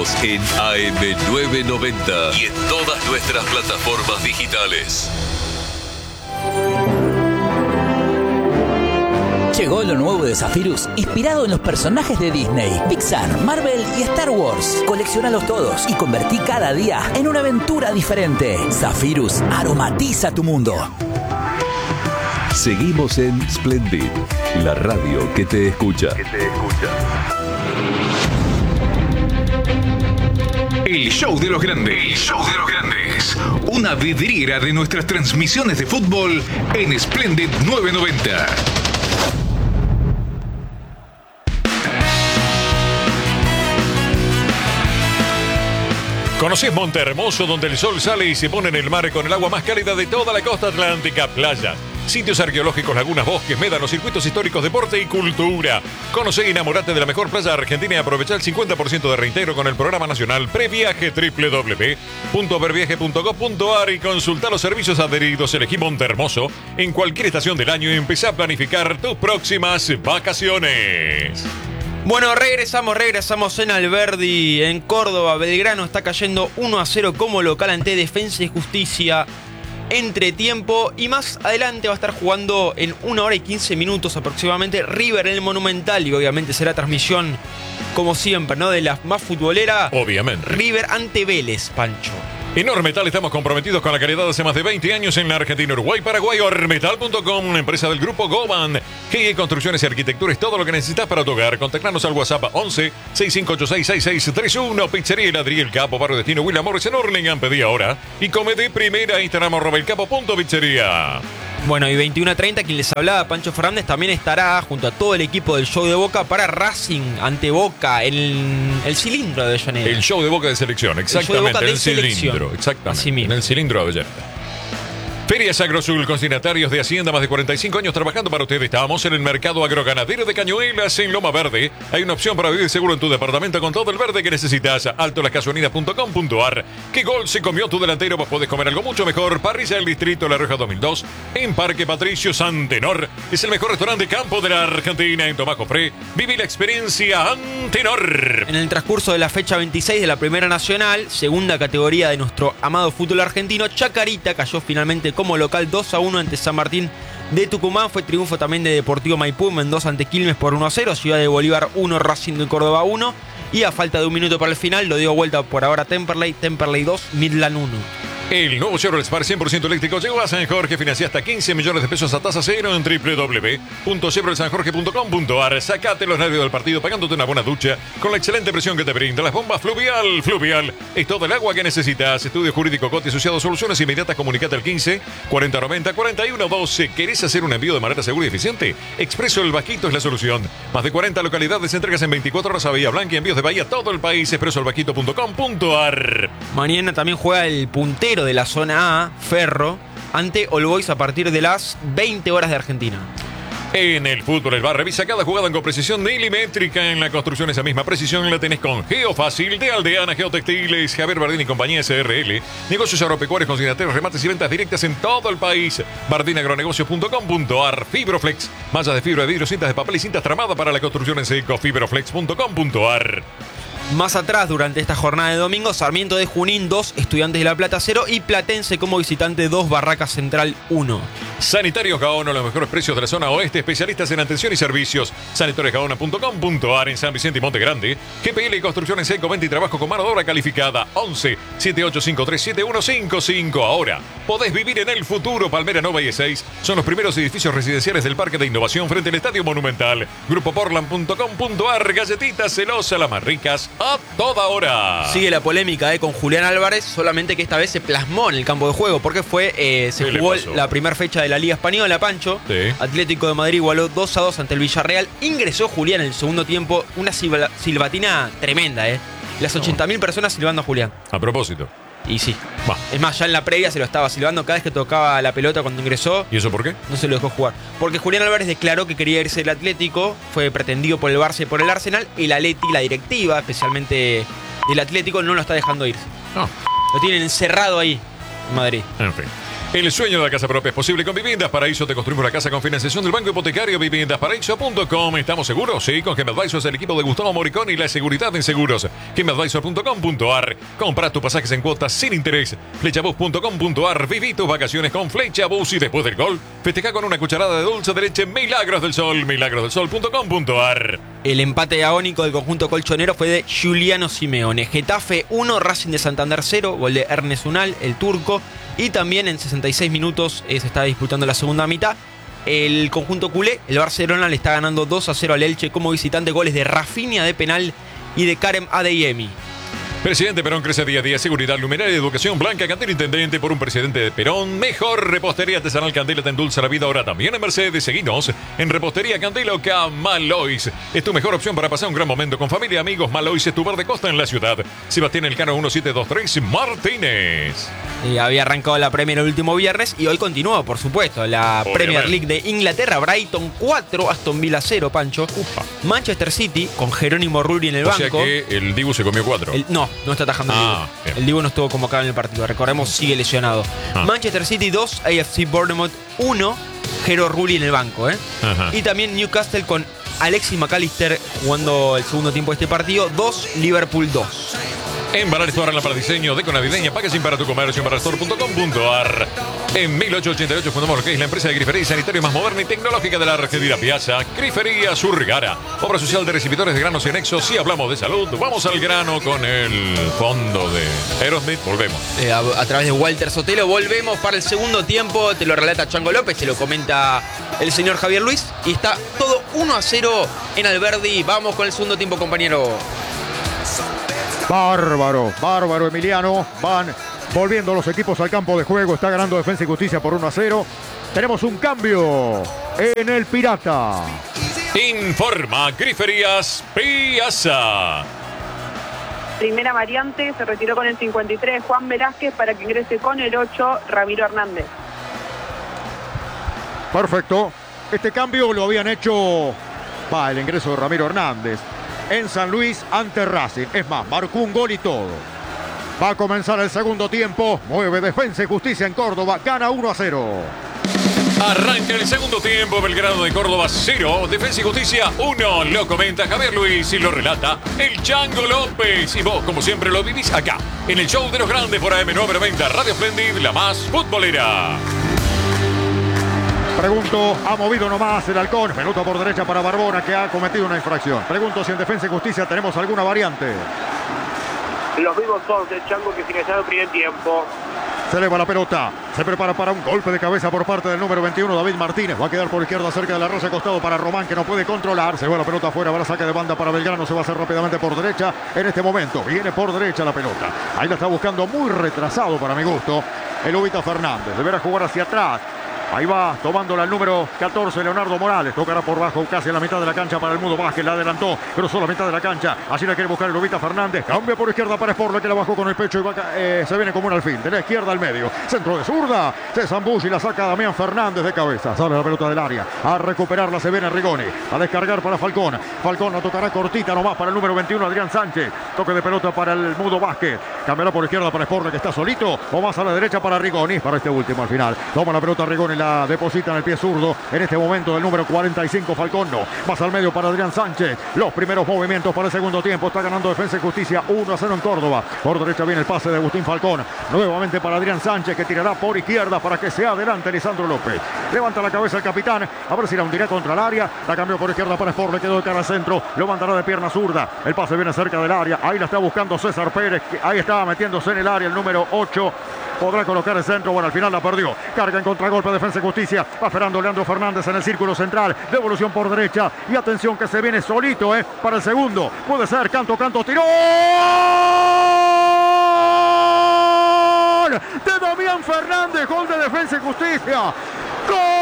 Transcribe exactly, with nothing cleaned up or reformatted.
escúchanos en A M novecientos noventa y en todas nuestras plataformas digitales. Llegó lo nuevo de Zephyrus, inspirado en los personajes de Disney, Pixar, Marvel y Star Wars. Colecciónalos todos y convertí cada día en una aventura diferente. Zephyrus aromatiza tu mundo. Seguimos en Splendid, la radio que te escucha. Que te escucha. El show de los grandes. El show de los grandes. Una vidriera de nuestras transmisiones de fútbol en Splendid novecientos noventa. ¿Conocés Monte Hermoso, donde el sol sale y se pone en el mar con el agua más cálida de toda la costa atlántica? Playas, sitios arqueológicos, lagunas, bosques, médanos, circuitos históricos, deporte y cultura. Conocé y enamorate de la mejor playa argentina y aprovecha el cincuenta por ciento de reintegro con el programa nacional Previaje, doble u doble u doble u punto perviaje punto gov punto a r y consulta los servicios adheridos. Elegí Monte Hermoso en cualquier estación del año y empezá a planificar tus próximas vacaciones. Bueno, regresamos, regresamos en Alberdi, en Córdoba. Belgrano está cayendo uno a cero como local ante Defensa y Justicia. Entretiempo, y más adelante va a estar jugando en una hora y quince minutos aproximadamente River en el Monumental, y obviamente será transmisión, como siempre, ¿no?, de la más futbolera. Obviamente. River ante Vélez, Pancho. En Ormetal estamos comprometidos con la calidad hace más de veinte años en la Argentina, Uruguay, Paraguay. Ormetal punto com, una empresa del grupo Goban. G I Construcciones y Arquitectura es todo lo que necesitas para tu hogar. Contactanos al WhatsApp once, sesenta y cinco ochenta y seis, sesenta y seis treinta y uno. Pizzería El Adriel Capo, Barrio Destino, William Morris en Hurlingham. Pedí ahora y come de primera. Instagram arroba el capo punto pizzería. Bueno, y veintiuno a treinta, quien les hablaba, Pancho Fernández, también estará junto a todo el equipo del show de Boca para Racing ante Boca, el, el cilindro de Avellaneda. El show de Boca de selección, exactamente, el, el de cilindro, selección. Exactamente, así mismo. En el cilindro de Avellaneda. Ferias Agrosul, consignatarios de Hacienda, más de cuarenta y cinco años trabajando para ustedes. Estamos en el mercado agroganadero de Cañuelas, en Loma Verde. Hay una opción para vivir seguro en tu departamento con todo el verde que necesitas. alto las casuanidas punto com punto a r. ¿Qué gol se comió tu delantero? Vos podés comer algo mucho mejor. Parrilla del Distrito La Rioja dos mil dos, en Parque Patricio Santenor. Es el mejor restaurante campo de la Argentina. En Tomás Jofré, viví la experiencia Antenor. En el transcurso de la fecha veintiséis de la Primera Nacional, segunda categoría de nuestro amado fútbol argentino, Chacarita cayó finalmente como local dos a uno ante San Martín de Tucumán. Fue triunfo también de Deportivo Maipú, Mendoza ante Quilmes por uno a cero, Ciudad de Bolívar uno, Racing de Córdoba uno, y a falta de un minuto para el final lo dio vuelta por ahora Temperley, Temperley dos, Midland uno. El nuevo Chevrolet Spark cien por ciento eléctrico llegó a San Jorge. Financia hasta quince millones de pesos a tasa cero en doble u doble u doble u punto chevrolet san jorge punto com punto a r. Sacate los nervios del partido pagándote una buena ducha con la excelente presión que te brinda las bombas Fluvial. Fluvial es todo el agua que necesitas. Estudio Jurídico Coti Asociados, soluciones inmediatas. Comunicate al quince, cuarenta noventa, cuarenta y uno doce. ¿Querés hacer un envío de manera segura y eficiente? Expreso El Vaquito es la solución. Más de cuarenta localidades, entregas en veinticuatro horas a Bahía Blanca y envíos de Bahía a todo el país. expreso el vaquito punto com punto a r. Mañana también juega el puntero de la zona A, Ferro, ante All Boys a partir de las veinte horas de Argentina. En el fútbol, el bar revisa cada jugada con precisión milimétrica. En la construcción, esa misma precisión la tenés con Geofácil de Aldeana Geotextiles, Javier Bardini y compañía S R L. Negocios agropecuarios, consignatorios, remates y ventas directas en todo el país. bardini agronegocios punto com punto a r. Fibroflex, mallas de fibra de vidrio, cintas de papel y cintas tramadas para la construcción en seco. fibroflex punto com punto a r. Más atrás, durante esta jornada de domingo, Sarmiento de Junín dos, Estudiantes de La Plata cero y Platense como visitante dos, Barracas Central uno. Sanitarios Gaona, los mejores precios de la zona oeste, especialistas en atención y servicios. sanitarios gaona punto com punto a r. En San Vicente y Monte Grande, G P L y construcción en seco, venta y trabajo con mano de obra calificada. once, setenta y ocho cincuenta y tres, setenta y uno cincuenta y cinco. Ahora podés vivir en el futuro. Palmera Nova y E seis son los primeros edificios residenciales del Parque de Innovación frente al Estadio Monumental. grupo portland punto com punto a r. Galletitas Celosa, las más ricas a toda hora. Sigue la polémica eh, con Julián Álvarez, solamente que esta vez se plasmó en el campo de juego, porque fue eh, se jugó la primera fecha de la Liga Española, Pancho. Sí. Atlético de Madrid igualó dos a dos ante el Villarreal. Ingresó Julián en el segundo tiempo, una silba, silbatina tremenda, ¿eh? Las ochenta mil personas silbando a Julián. A propósito. Y sí. Va. Es más, ya en la previa se lo estaba silbando cada vez que tocaba la pelota cuando ingresó. ¿Y eso por qué? No se lo dejó jugar. Porque Julián Álvarez declaró que quería irse del Atlético, fue pretendido por el Barça y por el Arsenal, y la Atleti, la directiva, especialmente del Atlético, no lo está dejando irse. No. Lo tienen encerrado ahí, en Madrid. En fin. El sueño de la casa propia es posible con Viviendas Paraíso. Te construimos la casa con financiación del Banco Hipotecario. Viviendas Paraíso punto com. ¿Estamos seguros? Sí, con Game Advisors, el equipo de Gustavo Moricón y la seguridad en seguros. Game Advisors punto com punto a r. Compra tus pasajes en cuotas sin interés. Flechabus punto com punto a r. Viví tus vacaciones con Flechabus y después del gol, festeja con una cucharada de dulce de leche Milagros del Sol. Milagros del Sol punto com punto a r. El empate agónico del conjunto colchonero fue de Giuliano Simeone. Getafe uno, Racing de Santander cero. Gol de Ernest Unal, el turco. Y también en sesenta y seis minutos eh, se está disputando la segunda mitad. El conjunto culé, el Barcelona, le está ganando dos a cero al Elche como visitante. Goles de Rafinha de penal y de Karem Adeyemi. Presidente Perón crece día a día. Seguridad, luminaria y educación. Blanca Candela Intendente por un presidente de Perón. Mejor repostería artesanal Candela te endulza la vida. Ahora también en Mercedes. Seguinos en Repostería Candela Oca Malois. Es tu mejor opción para pasar un gran momento con familia y amigos. Malois es tu bar de costa en la ciudad. Sebastián Elcano uno siete dos tres Martínez. Eh, había arrancado la Premier el último viernes y hoy continúa, por supuesto, la Obviamente. Premier League de Inglaterra. Brighton cuatro, Aston Villa cero, Pancho. Ufa. Manchester City con Jerónimo Rulli en el O banco. sea que el Dibu se comió cuatro. El- no, no está atajando el Ah, Dibu. bien. El Dibu no estuvo convocado en el partido. Recordemos, sigue lesionado. Ah. Manchester City dos, A F C Bournemouth uno, Jero Rulli en el banco. ¿eh? Ajá. Y también Newcastle con Alexis McAllister jugando el segundo tiempo de este partido. dos, Liverpool dos. En Baral Store, la para diseño, deco navideña, packaging para tu comercio en baralstore punto com punto a r. En mil ochocientos ochenta y ocho fundamos lo que es la empresa de grifería y sanitario más moderna y tecnológica de la Argentina. Piazza, Grifería Surgara. Obra social de recibidores de granos y anexos. Si hablamos de salud, vamos al grano con el fondo de Aerosmith. Volvemos. Eh, a, a través de Walter Sotelo volvemos para el segundo tiempo. Te lo relata Chango López, te lo comenta el señor Javier Luis. Y está todo uno a cero en Alberdi. Vamos con el segundo tiempo, compañero. Bárbaro, bárbaro Emiliano. Van volviendo los equipos al campo de juego. Está ganando Defensa y Justicia por uno a cero. Tenemos un cambio en el Pirata. Informa Griferías Piazza. Primera variante, se retiró con el cincuenta y tres Juan Velázquez para que ingrese con el ocho Ramiro Hernández. Perfecto. Este cambio lo habían hecho para el ingreso de Ramiro Hernández en San Luis ante Racing. Es más, marcó un gol y todo. Va a comenzar el segundo tiempo. Mueve Defensa y Justicia en Córdoba. Gana uno a cero. Arranca el segundo tiempo. Belgrano de Córdoba cero. Defensa y Justicia uno. Lo comenta Javier Luis y lo relata el Chango López. Y vos, como siempre, lo vivís acá, en el show de los grandes por A M novecientos noventa. Radio Splendid, la más futbolera. Pregunto, ¿ha movido nomás el halcón? Pelota por derecha para Barbona, que ha cometido una infracción. Pregunto si en Defensa y Justicia tenemos alguna variante. Los mismos once, Chango, que finalizado el primer tiempo. Se eleva la pelota, se prepara para un golpe de cabeza por parte del número veintiuno, David Martínez. Va a quedar por izquierda cerca de la raya, costado para Román, que no puede controlar. Se va la pelota afuera, va a saque de banda para Belgrano. Se va a hacer rápidamente por derecha. En este momento viene por derecha la pelota. Ahí la está buscando, muy retrasado para mi gusto, el Ubita Fernández. Deberá jugar hacia atrás. Ahí va tomándola el número catorce, Leonardo Morales. Tocará por bajo, casi en la mitad de la cancha para el Mudo Vázquez. La adelantó, cruzó la mitad de la cancha. Así la quiere buscar el Ubita Fernández. Cambia por izquierda para Sporle, que la bajó con el pecho y va, eh, se viene como un alfil. De la izquierda al medio. Centro de zurda. Se zambulla y la saca Damián Fernández de cabeza. Sale la pelota del área. A recuperarla se viene Rigoni. A descargar para Falcón. Falcón la tocará cortita nomás para el número veintiuno, Adrián Sánchez. Toque de pelota para el Mudo Vázquez. Cambiará por izquierda para Sporle, que está solito. O más a la derecha para Rigoni. Para este último al final. Toma la pelota Rigoni, la deposita en el pie zurdo. En este momento el número cuarenta y cinco, Falcón. No. Más al medio para Adrián Sánchez. Los primeros movimientos para el segundo tiempo. Está ganando Defensa y Justicia uno a cero en Córdoba. Por derecha viene el pase de Agustín Falcón. Nuevamente para Adrián Sánchez, que tirará por izquierda para que sea adelante Lisandro López. Levanta la cabeza el capitán. A ver si la hundirá contra el área. La cambió por izquierda para Sport. Le quedó de cara al centro. Lo mandará de pierna zurda. El pase viene cerca del área. Ahí la está buscando César Pérez. Ahí estaba metiéndose en el área el número ocho. Podrá colocar el centro. Bueno, al final la perdió. Carga en contragolpe Defensa y Justicia. Va esperando Leandro Fernández en el círculo central. Devolución por derecha. Y atención que se viene solito, eh, para el segundo. Puede ser. Canto, canto, tiró. De Damián Fernández. Gol de Defensa y Justicia. ¡Gol!